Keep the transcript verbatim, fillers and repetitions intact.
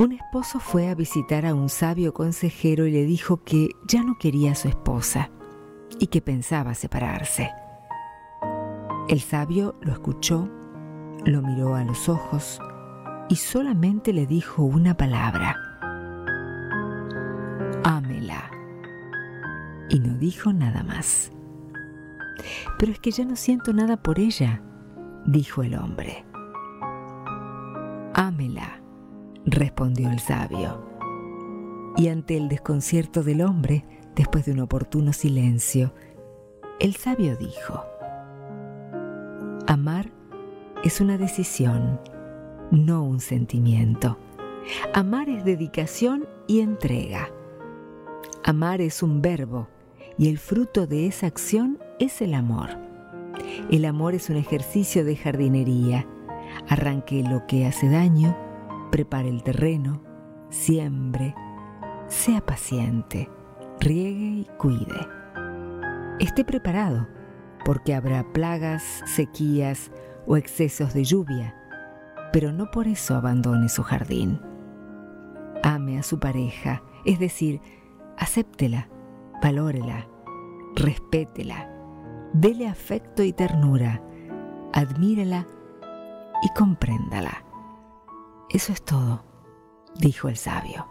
Un esposo fue a visitar a un sabio consejero y le dijo que ya no quería a su esposa y que pensaba separarse. El sabio lo escuchó, lo miró a los ojos y solamente le dijo una palabra: ámela. Y no dijo nada más. Pero es que ya no siento nada por ella, dijo el hombre. Ámela, respondió el sabio. Y ante el desconcierto del hombre, después de un oportuno silencio, el sabio dijo: amar es una decisión, no un sentimiento. Amar es dedicación y entrega. Amar es un verbo y el fruto de esa acción es el amor. El amor es un ejercicio de jardinería. Arranque lo que hace daño, prepare el terreno, siembre, sea paciente, riegue y cuide. Esté preparado, porque habrá plagas, sequías o excesos de lluvia, pero no por eso abandone su jardín. Ame a su pareja, es decir, acéptela, valórela, respétela, dele afecto y ternura, admírela y compréndala. Eso es todo, dijo el sabio.